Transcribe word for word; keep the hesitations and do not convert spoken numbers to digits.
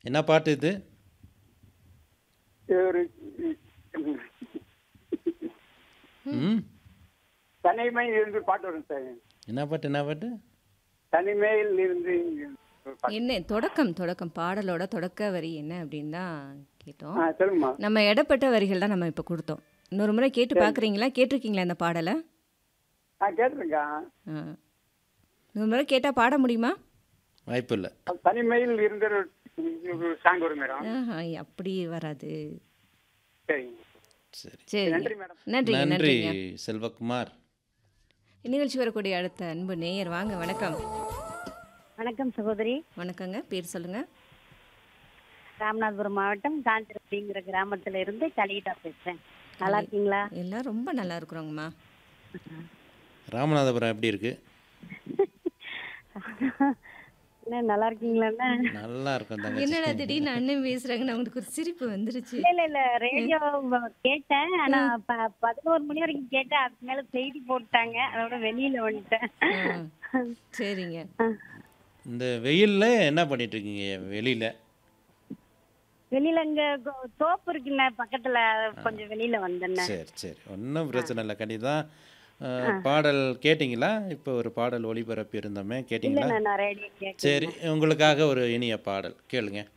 என்ன பாட்டு இது? ஒரு ம். தனிமையில் இருந்து பாட்டு வரும் சார். என்ன பாட்டு என்ன பாட்டு? தனிமையில் இருந்து ஒரு பாட்டு. என்ன தொடக்கம் தொடக்கம் பாடலோட தொடக்க வரி என்ன அப்படின்னு தான் கேட்டோம். ஆ சொல்லுங்கம்மா. நம்ம இடப்பட்ட வரிகள் தான் நம்ம இப்போ கொடுத்தோம். இன்னொரு முறை கேட்டு பார்க்குறீங்களா? கேட்டிருக்கீங்களா இந்த பாடலை? ஆ கேட்டிருக்கா. ஆ இன்னொரு முறை கேட்டால் பாட முடியுமா? வாய்ப்பு இல்லை. தனிமையில் இருந்த ஒரு சாங் வரும் மேடம். ஆஹா, அப்படி வராது. சரிங்க. சரி. சரி, நன்றி மேடம். நன்றிங்க நன்றி நன்றிங்க. செல்வகுமார். நிகழ்ச்சி வரக்கூடிய அடுத்த அன்பு நேயர் வாங்க. வணக்கம். வணக்கம் சகோதரி. வணக்கங்க. பேர் சொல்லுங்க. ராமநாதபுரம் மாவட்டம் காஞ்சிரப்படிங்கிற கிராமத்துல இருந்து கலிதா பேசுறேன். நல்லா இருக்கீங்களா? எல்லாம் ரொம்ப நல்லா இருக்கிறோங்கம்மா. ராமநாதபுரம் எப்படி இருக்கு? என்ன நல்லா இருக்கீங்களாண்ணா? நல்லா இருக்கும் தங்கச்சி. என்னடா திடீர்னு அண்ணன் பேசுறாங்கன்னு அவங்களுக்கு ஒரு சிரிப்பு வந்துருச்சு. இல்ல இல்ல இல்ல ரேடியோ கேட்டேன். ஆனா ப- பதினோரு மணி வரைக்கும் கேட்டேன். அதுக்கு மேல செய்தி போட்டாங்க. அதோட வெளியில வந்துட்டேன். ஆ, சரிங்க. இந்த வெயில்ல என்ன பண்ணிட்டு இருக்கீங்க வெளியில? வெளியில இங்க கோ- தோப்பு இருக்குண்ணே பக்கத்துல, கொஞ்சம் வெளியில வந்தேண்ணே. சரி சரி, ஒன்றும் பிரச்சனை இல்லை. கண்டிதான். பாடல் கேட்டிங்களா? இப்போ ஒரு பாடல் ஒளிபரப்பி இருந்தோமே, கேட்டிங்களா? இல்லண்ணா நான் ரேடியோ கேட்டேன். சரி, உங்களுக்காக ஒரு இனிய பாடல் கேளுங்க.